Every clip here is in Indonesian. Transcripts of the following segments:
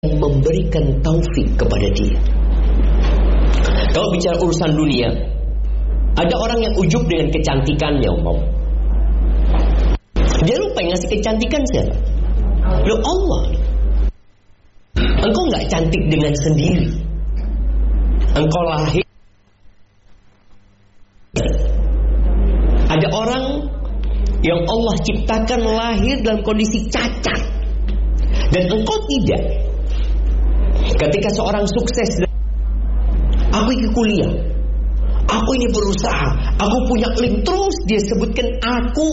memberikan taufik kepada dia. Kalau bicara urusan dunia, ada orang yang ujub dengan kecantikannya, dia lupa yang ngasih kecantikan siapa? Loh, Allah. Engkau gak cantik dengan sendiri. Engkau lahir. Ada orang yang Allah ciptakan lahir dalam kondisi cacat, dan engkau tidak. Ketika seorang sukses, aku ikut kuliah, aku ini berusaha, aku punya link, terus dia sebutkan aku.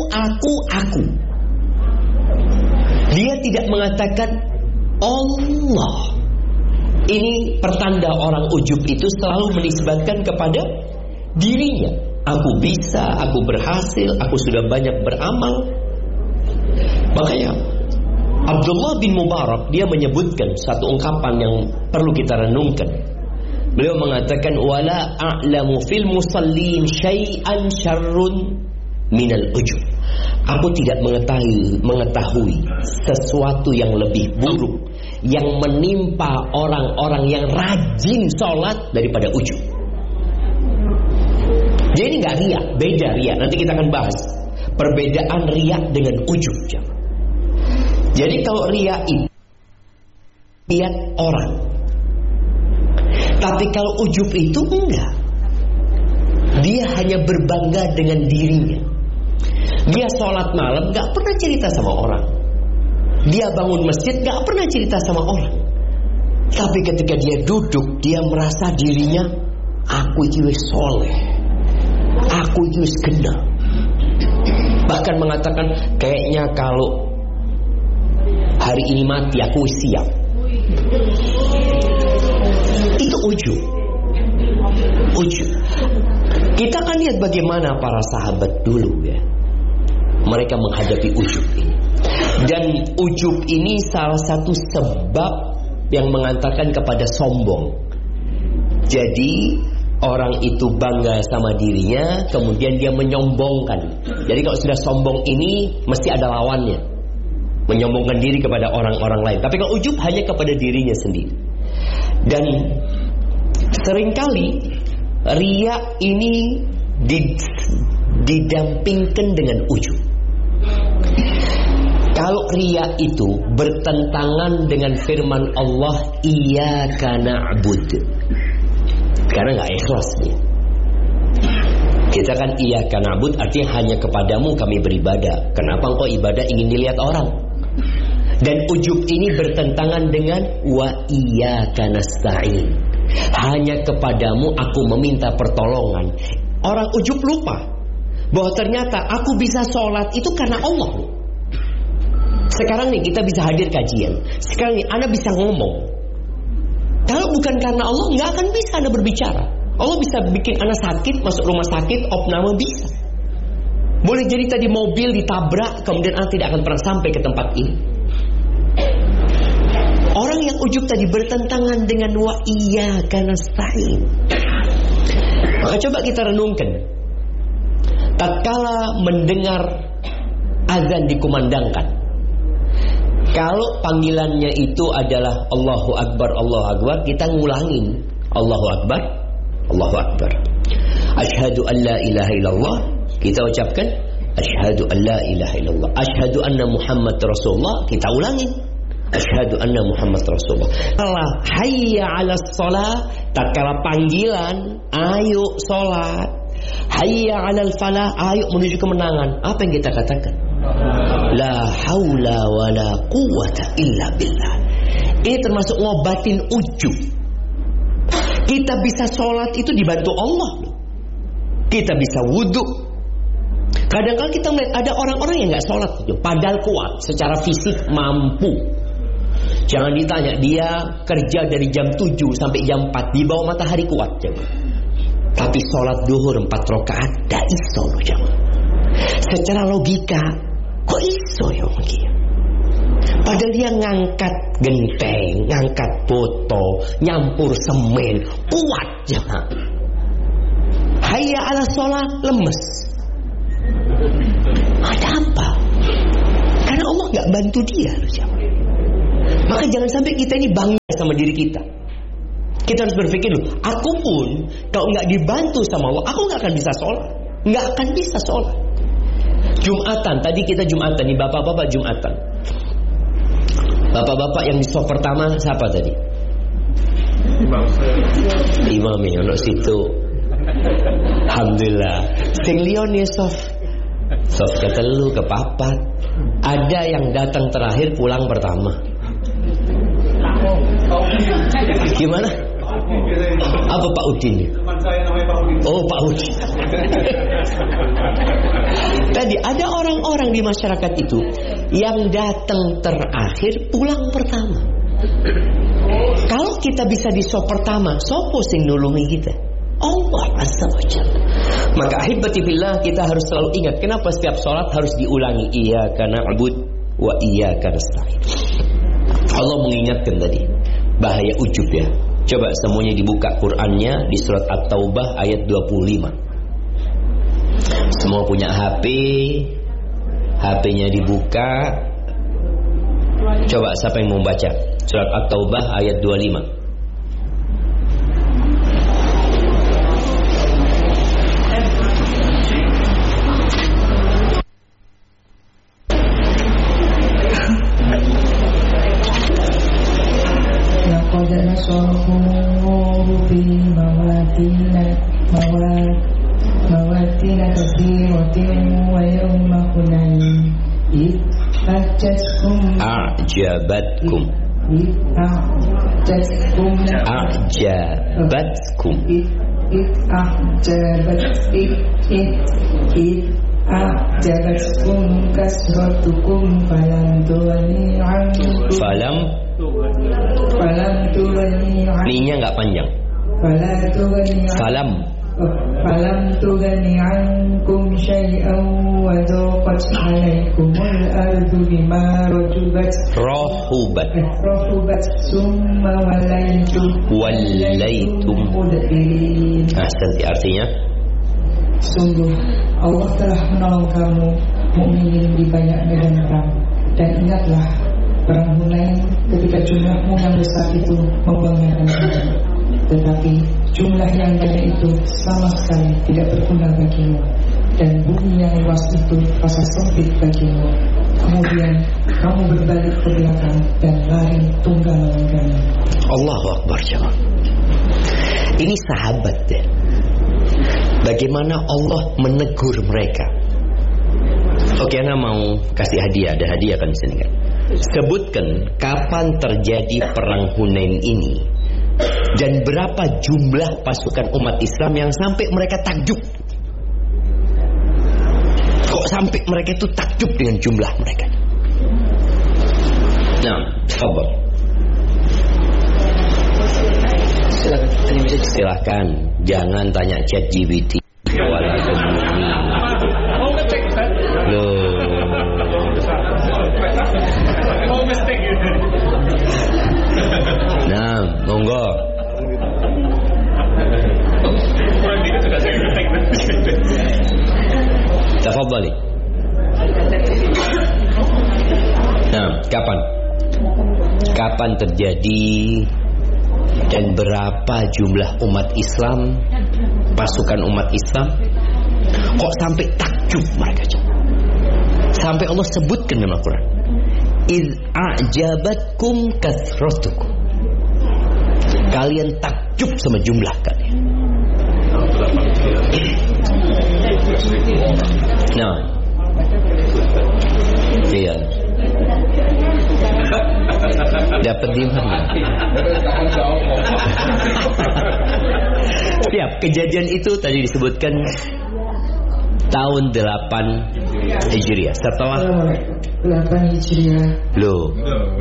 Dia tidak mengatakan Allah. Ini pertanda orang ujub itu selalu menisbatkan kepada dirinya. Aku bisa, aku berhasil, aku sudah banyak beramal. Makanya Abdullah bin Mubarak dia menyebutkan satu ungkapan yang perlu kita renungkan. Beliau mengatakan, wala a'lamu fil musallin syai'an syarrun minal ujub. Aku tidak mengetahui sesuatu yang lebih buruk yang menimpa orang-orang yang rajin sholat daripada ujub. Jadi ini gak riak, beda riak. Nanti kita akan bahas perbedaan riak dengan ujub. Jadi kalau riak itu lihat orang, tapi kalau ujub itu enggak. Dia hanya berbangga dengan dirinya. Dia sholat malam gak pernah cerita sama orang. Dia bangun masjid gak pernah cerita sama orang. Tapi ketika dia duduk, dia merasa dirinya, aku itu soleh, aku itu kena. Bahkan mengatakan, kayaknya kalau hari ini mati aku siap. Itu ujub. Kita akan lihat bagaimana para sahabat dulu ya, mereka menghadapi ujub ini. Dan ujub ini salah satu sebab yang mengantarkan kepada sombong. Jadi orang itu bangga sama dirinya, kemudian dia menyombongkan. Jadi kalau sudah sombong ini mesti ada lawannya, menyombongkan diri kepada orang-orang lain. Tapi kalau ujub hanya kepada dirinya sendiri. Dan seringkali riya ini didampingkan dengan ujub. Kalau riya itu bertentangan dengan firman Allah, iyyaka na'budu, karena gak ikhlas nih. Kita kan iyyaka na'budu artinya hanya kepadamu kami beribadah. Kenapa engkau ibadah ingin dilihat orang? Dan ujub ini bertentangan dengan wa iyyaka nasta'in, hanya kepadamu aku meminta pertolongan. Orang ujub lupa bahwa ternyata aku bisa sholat itu karena Allah. Sekarang nih kita bisa hadir kajian, sekarang nih Anda bisa ngomong. Kalau bukan karena Allah, nggak akan bisa Anda berbicara. Allah bisa bikin Anda sakit, masuk rumah sakit, opname bisa. Boleh jadi tadi mobil ditabrak, kemudian Anda tidak akan pernah sampai ke tempat ini. Orang yang ujub tadi bertentangan dengan wa iyyaka nasta'in. Maka coba kita renungkan, tatkala mendengar azan dikumandangkan, kalau panggilannya itu adalah Allahu Akbar, Allahu Akbar, kita ngulangin Allahu Akbar, Allahu Akbar. Asyhadu an la ilaha illallah, kita ucapkan asyhadu an la ilaha illallah. Asyhadu anna Muhammad Rasulullah, kita ulangin asyhadu anna Muhammad Rasulullah. Allah hayya 'alas shalah, tatkala panggilan ayo salat, hayya 'alal falah, ayo menuju kemenangan, apa yang kita katakan? La haula wala quwwata illa billah. Ini termasuk ngobatin ujub. Kita bisa sholat itu dibantu Allah. Kita bisa wudhu. Kadang-kadang kita melihat ada orang-orang yang gak sholat itu, padahal kuat, secara fisik mampu. Jangan ditanya, dia kerja dari jam 7 sampai jam 4 di bawah matahari kuat jangan. Tapi sholat duhur 4 rakaat gak iso loh jangan. Secara logika, kok iso ya mungkin? Padahal dia ngangkat genteng, ngangkat botol, nyampur semen, kuat jangan. Hayya 'ala sholat lemes. Ada apa? Karena Allah gak bantu dia loh jangan. Maka jangan sampai kita ini bangga sama diri kita. Kita harus berpikir loh, aku pun kalau nggak dibantu sama Allah, aku nggak akan bisa sholat. Nggak akan bisa sholat. Jumatan, tadi kita Jumatan nih, bapak-bapak Jumatan. Bapak-bapak yang di soft pertama siapa tadi? Imam ya, untuk situ. Alhamdulillah. Sing lion ya soft ketelu kepapat. Ada yang datang terakhir, pulang pertama. Gimana? Apa Pak Udin? Oh Pak Udin. Tadi ada orang-orang di masyarakat itu yang datang terakhir, pulang pertama. Kalau kita bisa di sop pertama, sopo sing nulungi kita? Allah Azza wa Jalla. Maka ahibati billah, kita harus selalu ingat kenapa setiap sholat harus diulangi. Iyyaka na'budu wa iyyaka nasta'in. Allah mengingatkan tadi bahaya ujub ya. Coba semuanya dibuka Qur'annya di surat At-Taubah ayat 25. Semua punya HP, HP-nya dibuka. Coba siapa yang mau baca surat At-Taubah ayat 25. mawatina katsiratin wa yawma hunain a'jabatkum kasratukum falam tughni ankum falam tughni ninya enggak panjang. Falam tughni ankum syai'an wa dhaqat 'alaikumul ardu bima rahubat summa wallaytum mudbirin. Ahsanti, artinya sungguh Allah telah menolong kamu mukminin di banyak medan perang, dan ingatlah perang Hunain ketika jumlahmu yang besar itu membanggakan kamu, tetapi jumlah yang banyak itu sama sekali tidak berguna bagimu, dan bumi yang luas itu rasa sempit bagimu. Kemudian kamu berbalik ke belakang dan lari tunggal lawan. Allahu Akbar jemaah. Ini sahabat ya. Bagaimana Allah menegur mereka. Oke, Ana mau kasih hadiah. Ada hadiah kan di sini kan. Sebutkan kapan terjadi perang Hunain ini dan berapa jumlah pasukan umat Islam yang sampai mereka takjub. Kok sampai mereka itu takjub dengan jumlah mereka? Nah, sabar. Silakan, jangan tanya ChatGPT. Wala temuni. Loh. Nah, monggo. Tafadhali. Nah, kapan terjadi dan berapa jumlah umat Islam, pasukan umat Islam, kok sampai takjub mereka? Sampai Allah sebutkan dalam Al-Quran, iz a'jabatkum kathratukum, kalian takjub sama jumlah kalian. Nah, iya, dapat di mana? Siap, kejadian itu tadi disebutkan tahun 8 Hijriah. Setelah 8 Hijriah. Loh.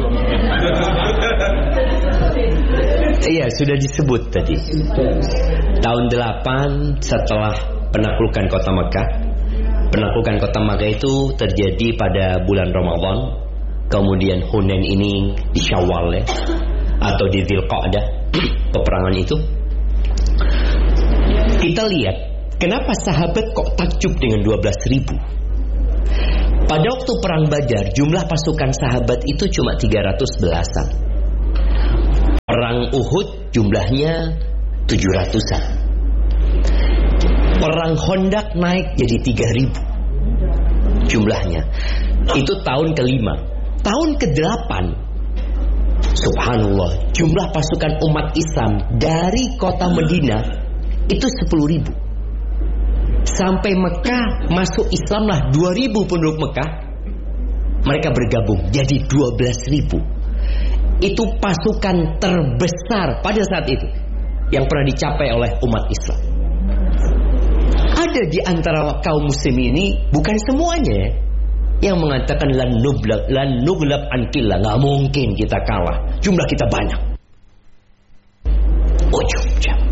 Iya, sudah disebut tadi. Tahun 8 setelah penaklukan kota Makkah. Penaklukan kota Makkah itu terjadi pada bulan Ramadan. Kemudian Hunain ini di Syawal ya, atau di Dzulqa'dah, peperangan itu. Kita lihat kenapa sahabat kok takjub dengan 12.000. Pada waktu perang Badar, jumlah pasukan sahabat itu cuma 300 belasan. Perang Uhud jumlahnya 700-an. Perang Khandaq naik jadi 3.000 jumlahnya. Itu tahun ke-5. Tahun ke-8, subhanallah, jumlah pasukan umat Islam dari kota Madinah itu 10.000. Sampai Mekah masuk Islamlah 2.000 penduduk Mekah. Mereka bergabung jadi 12.000. Itu pasukan terbesar pada saat itu yang pernah dicapai oleh umat Islam. Ada di antara kaum muslim ini, bukan semuanya yang mengatakan lan nuglab an qillah, nggak mungkin kita kalah, jumlah kita banyak. Ujub.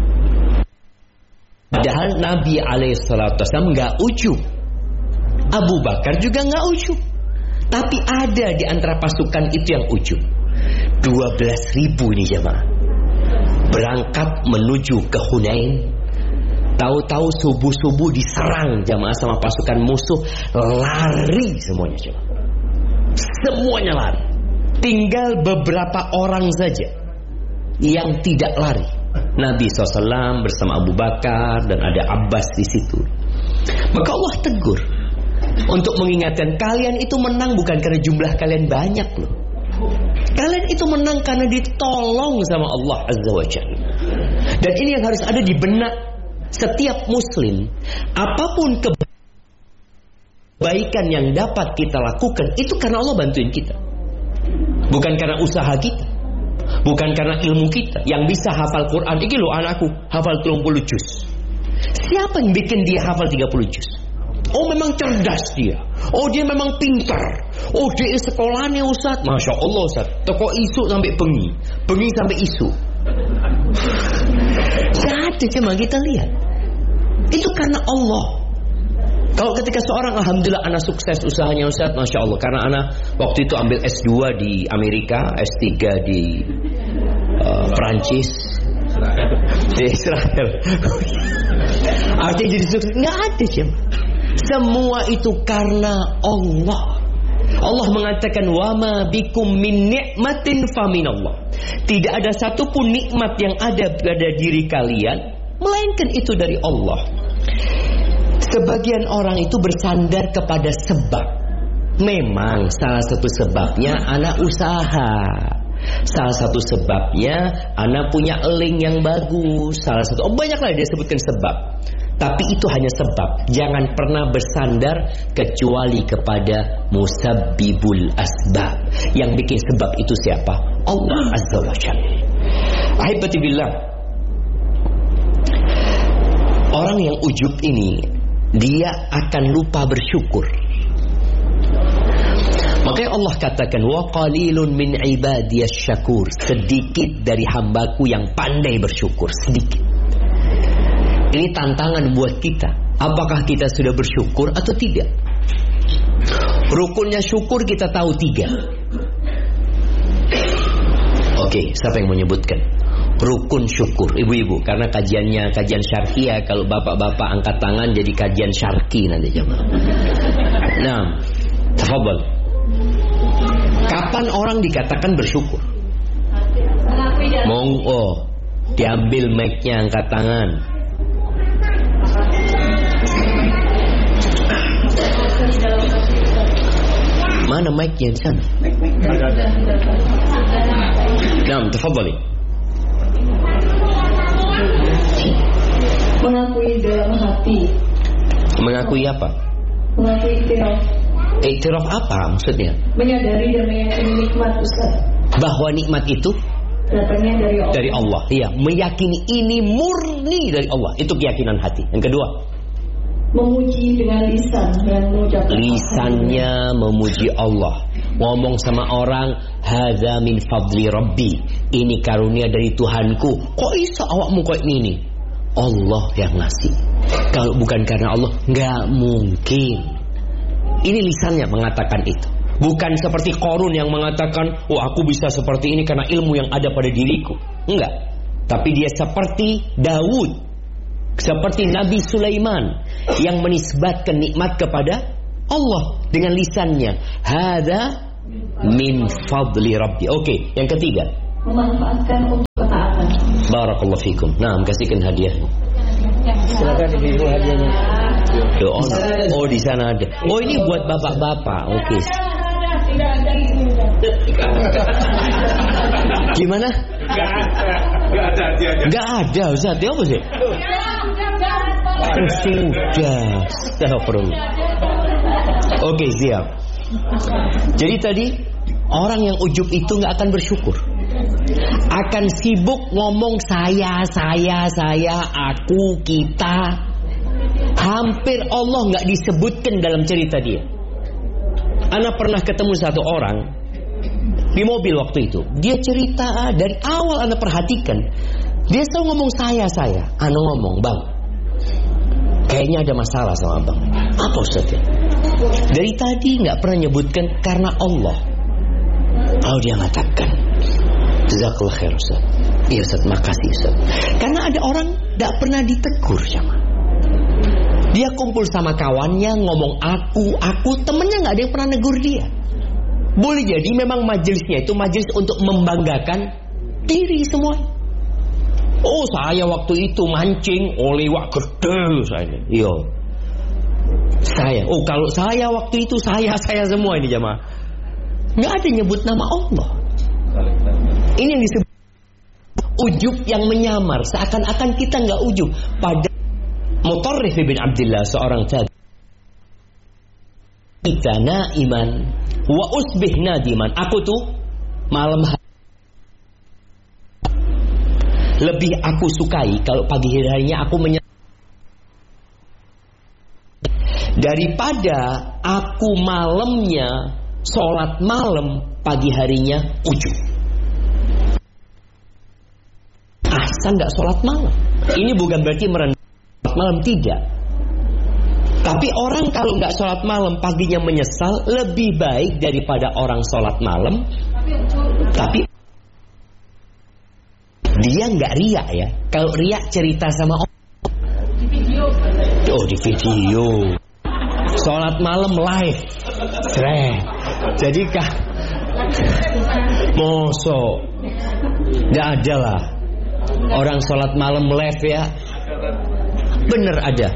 Padahal Nabi alaihissalam nggak ujub, Abu Bakar juga nggak ujub, tapi ada di antara pasukan itu yang ujub. 12.000 ini jemaah berangkat menuju ke Hunain. Tahu-tahu subuh-subuh diserang jamaah sama pasukan musuh, lari semuanya jemaah. Semuanya lari. Tinggal beberapa orang saja yang tidak lari. Nabi SAW bersama Abu Bakar dan ada Abbas di situ. Maka Allah tegur untuk mengingatkan, kalian itu menang bukan karena jumlah kalian banyak loh. Kalian itu menang karena ditolong sama Allah Azza wa Jalla. Dan ini yang harus ada di benak setiap muslim. Apapun kebaikan yang dapat kita lakukan, itu karena Allah bantuin kita, bukan karena usaha kita, bukan karena ilmu kita. Yang bisa hafal Quran, ini loh anakku hafal 30 juz. Siapa yang bikin dia hafal 30 juz? Oh memang cerdas dia. Oh dia memang pintar. Oh dia sekolahnya Ustaz, Masya Allah Ustaz, toko isu sampai bengi, bengi sampai isu. Ada cuma kita lihat, itu karena Allah. Kalau ketika seorang, alhamdulillah anak sukses usahanya Ustaz, Masya Allah, karena anak waktu itu ambil S2 di Amerika, S3 di Perancis, di Israel. Artinya jadi sukses? Nggak ada cuma. Semua itu karena Allah. Allah mengatakan wama bikum min ni'matin faminallah. Tidak ada satupun nikmat yang ada pada diri kalian melainkan itu dari Allah. Sebagian orang itu bersandar kepada sebab. Memang salah satu sebabnya anak usaha, salah satu sebabnya anak punya link yang bagus, salah satu, banyaklah dia sebutkan sebab. Tapi itu hanya sebab. Jangan pernah bersandar kecuali kepada musabbibul asbab. Yang bikin sebab itu siapa? Allah Azza wa Jalla. Ahibati billah, orang yang ujub ini, dia akan lupa bersyukur. Makanya Allah katakan wa qalilun min ibadiyas syakur. Sedikit dari hambaku yang pandai bersyukur. Sedikit. Ini tantangan buat kita. Apakah kita sudah bersyukur atau tidak? Rukunnya syukur kita tahu 3. Oke, siapa yang menyebutkan rukun syukur? Ibu-ibu, karena kajiannya kajian syarqiyah. Kalau bapak-bapak angkat tangan jadi kajian syarqi nanti jemaah. Nah, tafadhal. Kapan orang dikatakan bersyukur? Monggo, diambil mic-nya, angkat tangan. Mana mic-nya di sana? Nah, tafadhali. Mengakui dalam hati. Mengakui apa? Mengakui iktiraf. Iktiraf apa maksudnya? Menyadari dan meyakini nikmat Ustaz. Bahwa nikmat itu datangnya dari Allah. Dari Allah. Iya, meyakini ini murni dari Allah. Itu keyakinan hati. Yang kedua, memuji dengan lisan dan mengucapkan lisannya memuji Allah. Ngomong sama orang, hadza min fadli rabbi. Ini karunia dari Tuhanku. Kok bisa awakmu kok ini? Allah yang ngasih. Kalau bukan karena Allah, nggak mungkin. Ini lisannya mengatakan itu. Bukan seperti Qarun yang mengatakan, oh aku bisa seperti ini karena ilmu yang ada pada diriku. Enggak. Tapi dia seperti Daud, seperti Nabi Sulaiman yang menisbatkan nikmat kepada Allah dengan lisannya. Hada min fadli Rabbi. Oke, yang ketiga. Memanfaatkan untuk ketaatan. Barakallahu fikum. Nah, kasihkan hadiah. Silakan ibu hadiahnya. Oh, di sana ada. Oh, ini buat bapak-bapak. Oke. Gimana? Gak ada Ustaz. Apa sih? Sudah. Astagfirullah. Oke, siap. Jadi tadi orang yang ujub itu gak akan bersyukur. Akan sibuk ngomong saya, aku, kita. Hampir Allah gak disebutkan dalam cerita dia. Ana pernah ketemu satu orang di mobil waktu itu. Dia cerita dari awal Ana perhatikan. Dia selalu ngomong saya. Ana ngomong, bang, kayaknya ada masalah sama abang. Apa Ustaz? Dari tadi gak pernah nyebutkan karena Allah. Kalau dia mengatakan jazakallah khair Ustaz. Iya Ustaz, makasih Ustaz. Karena ada orang gak pernah ditegur sama. Dia kumpul sama kawannya ngomong aku, temennya gak ada yang pernah negur dia. Boleh jadi memang majelisnya itu majelis untuk membanggakan diri semua. Oh, saya waktu itu mancing lewat gede saya. Iya. Saya. Oh, kalau saya waktu itu saya semua ini jamaah. Nggak ada nyebut nama Allah. Ini yang disebut ujub yang menyamar, seakan-akan kita nggak ujub. Pada Mutarrif bin Abdullah, seorang tabi, kita naiman wa usbih nadiman. Aku tuh malam hari lebih aku sukai kalau pagi harinya aku daripada aku malamnya sholat malam, pagi harinya ujub. Asal nggak sholat malam. Ini bukan berarti merendah sholat malam, tidak. Tapi orang kalau nggak sholat malam paginya menyesal, lebih baik daripada orang sholat malam tapi dia nggak riak ya. Kalau riak cerita sama orang di video. Oh, di video. Sholat malam live. Keren. Jadi kah moso nggak ada lah orang sholat malam live ya. Bener ada.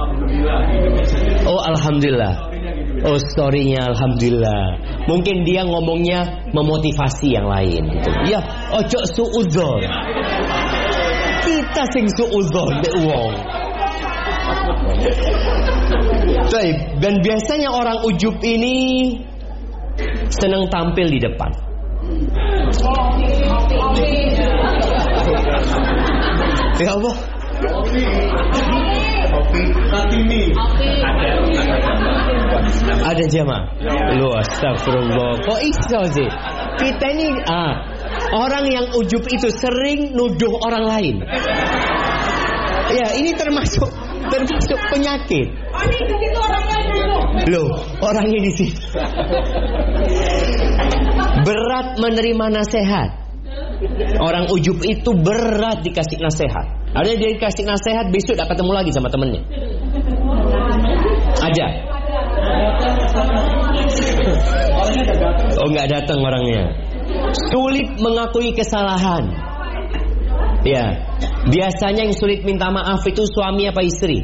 Oh alhamdulillah. Oh storynya alhamdulillah. Mungkin dia ngomongnya memotivasi yang lain gitu. Ya ojo suudzon. Kita sing suudzon mbek wong. Baik, dan biasanya orang ujub ini senang tampil di depan. Ya Allah. Ada jamaah. Lu astagfirullah. Kok iso sih? Kita ini orang yang ujub itu sering nuduh orang lain. Ya, ini termasuk penyakit. Loh, orangnya di sini. Berat menerima nasihat. Orang ujub itu berat dikasih nasihat. Ada dia dikasih nasihat, besok gak ketemu lagi sama temennya. Ada. Oh, gak datang orangnya. Sulit mengakui kesalahan. Ya, biasanya yang sulit minta maaf itu suami apa istri?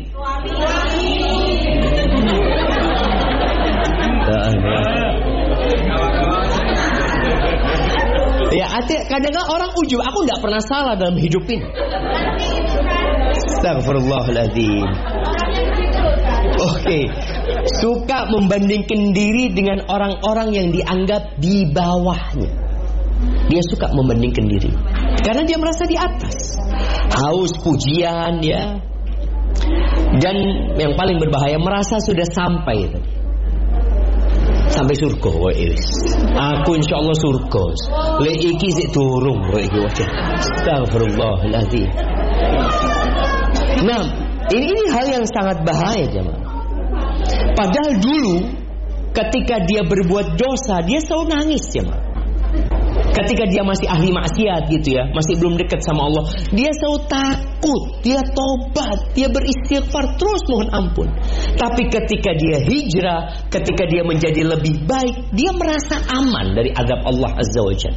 Ya, kadang-kadang orang ujub, aku nggak pernah salah dalam hidup ini. Astagfirullahaladzim. Oke, suka membandingkan diri dengan orang-orang yang dianggap di bawahnya. Dia suka membandingkan diri karena dia merasa di atas, haus pujian ya. Dan yang paling berbahaya, merasa sudah sampai surga. Aku insyaallah surga. Le iki sik durung kowe iki wae. Astagfirullahaladzim. Nah, ini hal yang sangat bahaya jemaah. Padahal dulu ketika dia berbuat dosa, dia selalu nangis jemaah. Ketika dia masih ahli maksiat gitu ya, masih belum dekat sama Allah, dia selalu takut, dia tobat, dia beristighfar terus mohon ampun. Tapi ketika dia hijrah, ketika dia menjadi lebih baik, dia merasa aman dari azab Allah Azza wa Jalla.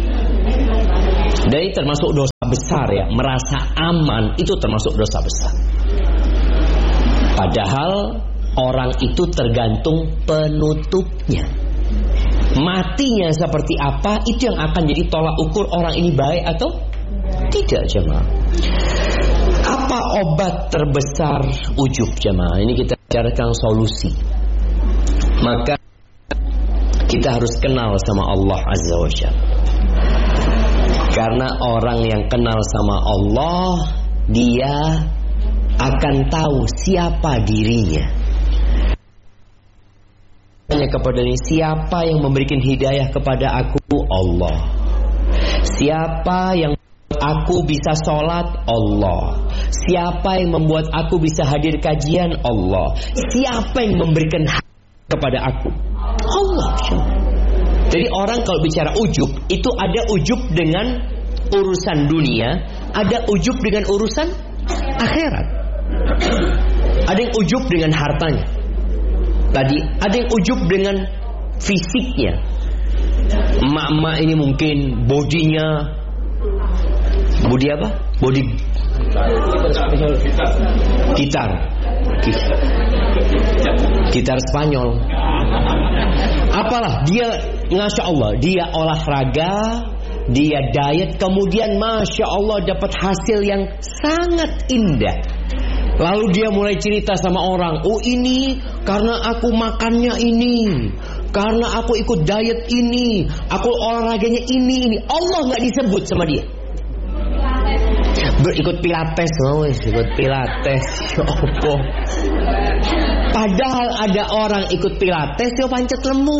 Dari termasuk dosa besar ya, merasa aman itu termasuk dosa besar. Padahal orang itu tergantung penutupnya. Matinya seperti apa, itu yang akan jadi tolak ukur orang ini baik atau tidak, jemaah. Apa obat terbesar ujub, jemaah? Ini kita bicarakan solusi. Maka kita harus kenal sama Allah Azza wa Jalla. Karena orang yang kenal sama Allah, dia akan tahu siapa dirinya. Kepada ini, siapa yang memberikan hidayah kepada aku? Allah. Siapa yang aku bisa sholat? Allah. Siapa yang membuat aku bisa hadir kajian? Allah. Siapa yang memberikan hak kepada aku? Allah. Jadi orang kalau bicara ujub, itu ada ujub dengan urusan dunia, ada ujub dengan urusan akhirat. Ada yang ujub dengan hartanya. Tadi ada yang ujub dengan fisiknya. Emak-emak ini mungkin bodinya, body apa? Body gitar Spanyol. Apalah dia, masya Allah, dia olahraga, dia diet, kemudian masya Allah dapat hasil yang sangat indah. Lalu dia mulai cerita sama orang, oh ini karena aku makannya ini, karena aku ikut diet ini, aku olahraganya ini. Allah nggak disebut sama dia. Berikut pilates, ikut pilates, apa? Padahal ada orang ikut pilates dia pancet lemu.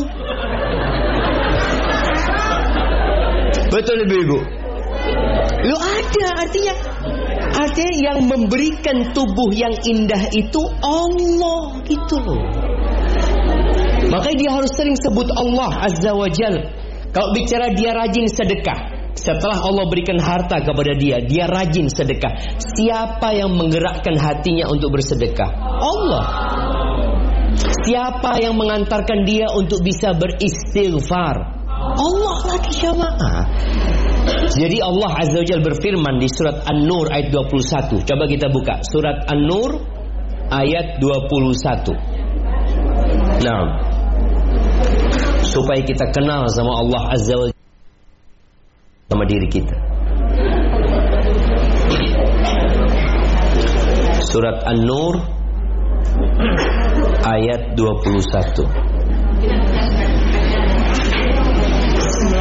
Betul ibu? Lo ada, artinya yang memberikan tubuh yang indah itu Allah gitu loh. Makanya dia harus sering sebut Allah Azza wa Jalla. Kalau bicara dia rajin sedekah, setelah Allah berikan harta kepada dia, dia rajin sedekah. Siapa yang menggerakkan hatinya untuk bersedekah? Allah. Siapa yang mengantarkan dia untuk bisa beristighfar? Allah lagi, jamaah. Jadi Allah Azza wa Jalla berfirman di surat An-Nur ayat 21. Coba kita buka surat An-Nur ayat 21. Nah, supaya kita kenal sama Allah Azza wa Jalla, sama diri kita. Surat An-Nur ayat 21.